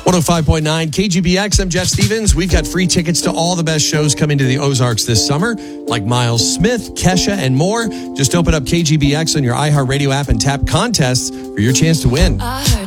105.9 KGBX. I'm Jeff Stevens. We've got free tickets to all the best shows coming to the Ozarks this summer, like Miles Smith, Kesha, and more. Just open up KGBX on your iHeartRadio app and tap contests for your chance to win.